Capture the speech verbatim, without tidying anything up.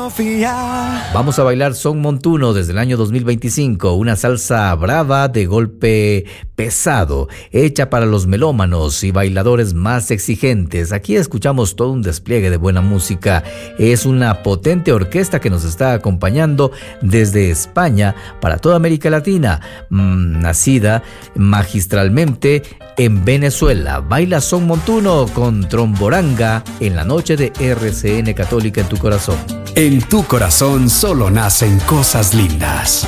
Sofía. Vamos a bailar son montuno desde el año dos mil veinticinco, una salsa brava de golpe pesado, hecha para los melómanos y bailadores más exigentes. Aquí escuchamos todo un despliegue de buena música. Es una potente orquesta que nos está acompañando desde España para toda América Latina, mmm, nacida magistralmente en Venezuela. Baila son montuno con Tromboranga en la noche de R C N Católica en tu corazón. En tu corazón solo nacen cosas lindas.